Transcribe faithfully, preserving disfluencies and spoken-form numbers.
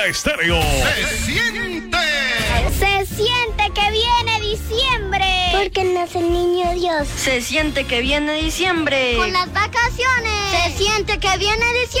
Estéreo. Se siente. Se siente que viene diciembre. Porque nace el niño Dios. Se siente que viene diciembre. Con las vacaciones. Se siente que viene diciembre.